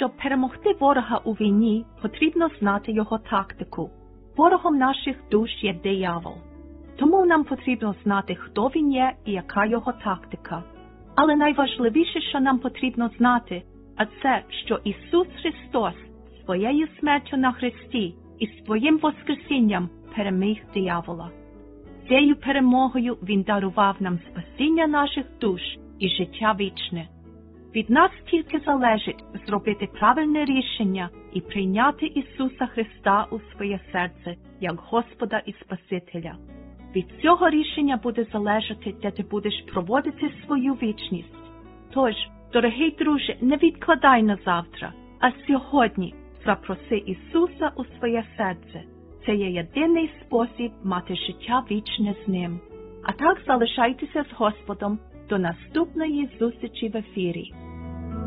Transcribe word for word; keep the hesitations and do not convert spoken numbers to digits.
Щоб перемогти ворога у війні, потрібно знати його тактику. Ворогом наших душ є диявол. Тому нам потрібно знати, хто він є і яка його тактика. Але найважливіше, що нам потрібно знати, а це, що Ісус Христос своєю смертю на хресті і своїм воскресінням переміг диявола. Цією перемогою Він дарував нам спасіння наших душ і життя вічне. Від нас тільки залежить зробити правильне рішення і прийняти Ісуса Христа у своє серце, як Господа і Спасителя. Від цього рішення буде залежати, де ти будеш проводити свою вічність. Тож, дорогий друже, не відкладай на завтра, а сьогодні запроси Ісуса у своє серце. Це є єдиний спосіб мати життя вічне з Ним. А так залишайтеся з Господом до наступної зустрічі в ефірі.